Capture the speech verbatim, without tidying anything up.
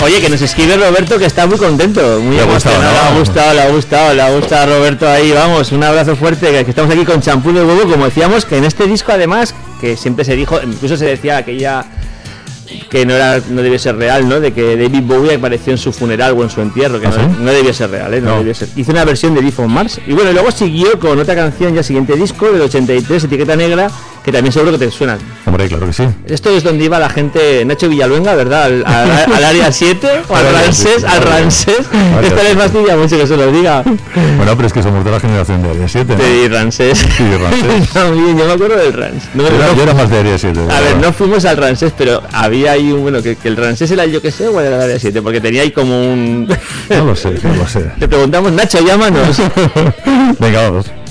Oye, que nos escribe Roberto, que está muy contento, muy emocionado. Le ha gustado, le ha gustado, le ha gustado a Roberto ahí, vamos, un abrazo fuerte, que estamos aquí con Champú de Huevo, como decíamos, que en este disco además, que siempre se dijo, incluso se decía que ya que no era, no debía ser real, ¿no? De que David Bowie apareció en su funeral o en su entierro, que ¿Ah, no, sí? no debía ser real, ¿eh? No, no. Debía ser. Hizo una versión de Death on Mars y bueno, luego siguió con otra canción, ya siguiente disco del ochenta y tres, Etiqueta Negra, que también seguro que te suena. Hombre, claro que sí. Esto es donde iba la gente, Nacho Villaluenga, ¿verdad? Al, al, al área siete o al Ramsés, al Ramsés. Esto les fastidia mucho que se lo diga. Bueno, pero es que somos de la generación de área siete, ¿no? Sí, Ramsés. Sí, Ramsés. También, yo me acuerdo del Ramsés. No, yo, no, yo era más de área siete. A ver, no fuimos al Ramsés, pero había ahí un, bueno, que, que el Ramsés era yo que sé, o era el área siete, porque tenía ahí como un... No lo sé, no lo sé. Te preguntamos, Nacho, llámanos. Venga, vamos.